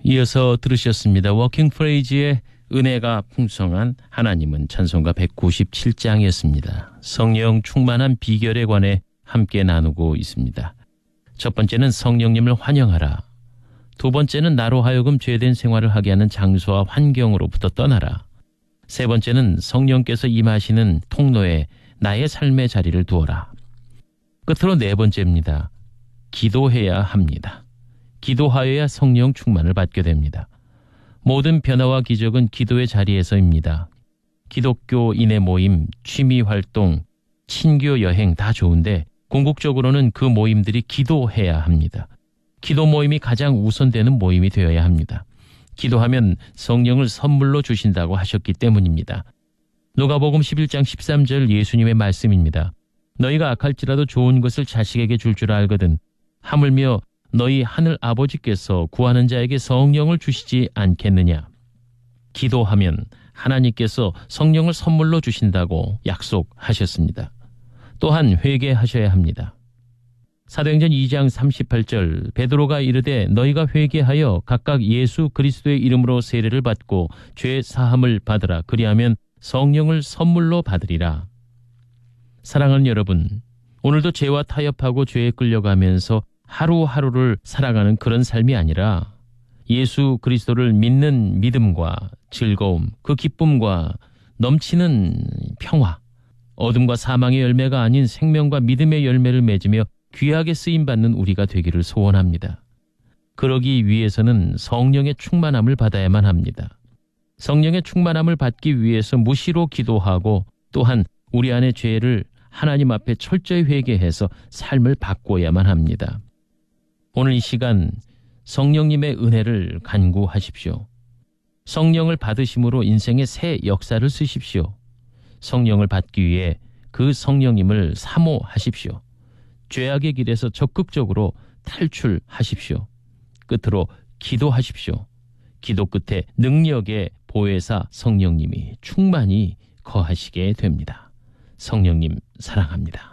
이어서 들으셨습니다. 워킹 프레이즈의 은혜가 풍성한 하나님은 찬송가 197장이었습니다. 성령 충만한 비결에 관해 함께 나누고 있습니다. 첫 번째는 성령님을 환영하라. 두 번째는 나로 하여금 죄된 생활을 하게 하는 장소와 환경으로부터 떠나라. 세 번째는 성령께서 임하시는 통로에 나의 삶의 자리를 두어라. 끝으로 네 번째입니다. 기도해야 합니다. 기도하여야 성령 충만을 받게 됩니다. 모든 변화와 기적은 기도의 자리에서입니다. 기독교인의 모임, 취미활동, 친교 여행 다 좋은데 궁극적으로는 그 모임들이 기도해야 합니다. 기도 모임이 가장 우선되는 모임이 되어야 합니다. 기도하면 성령을 선물로 주신다고 하셨기 때문입니다. 누가복음 11장 13절 예수님의 말씀입니다. 너희가 악할지라도 좋은 것을 자식에게 줄 줄 알거든 하물며 너희 하늘 아버지께서 구하는 자에게 성령을 주시지 않겠느냐. 기도하면 하나님께서 성령을 선물로 주신다고 약속하셨습니다. 또한 회개하셔야 합니다. 사도행전 2장 38절 베드로가 이르되 너희가 회개하여 각각 예수 그리스도의 이름으로 세례를 받고 죄 사함을 받으라. 그리하면 성령을 선물로 받으리라. 사랑하는 여러분, 오늘도 죄와 타협하고 죄에 끌려가면서 하루하루를 살아가는 그런 삶이 아니라 예수 그리스도를 믿는 믿음과 즐거움, 그 기쁨과 넘치는 평화, 어둠과 사망의 열매가 아닌 생명과 믿음의 열매를 맺으며 귀하게 쓰임받는 우리가 되기를 소원합니다. 그러기 위해서는 성령의 충만함을 받아야만 합니다. 성령의 충만함을 받기 위해서 무시로 기도하고 또한 우리 안의 죄를 하나님 앞에 철저히 회개해서 삶을 바꿔야만 합니다. 오늘 이 시간 성령님의 은혜를 간구하십시오. 성령을 받으심으로 인생의 새 역사를 쓰십시오. 성령을 받기 위해 그 성령님을 사모하십시오. 죄악의 길에서 적극적으로 탈출하십시오. 끝으로 기도하십시오. 기도 끝에 능력의 보혜사 성령님이 충만히 거하시게 됩니다. 성령님 사랑합니다.